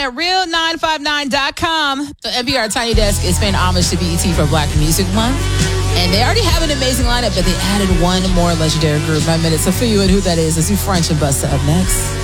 At real959.com. The NPR Tiny Desk is paying homage to BET for Black Music Month. And they already have an amazing lineup, but they added one more legendary group. 9 minutes to fill you in who that is. Let's do French and Busta up next.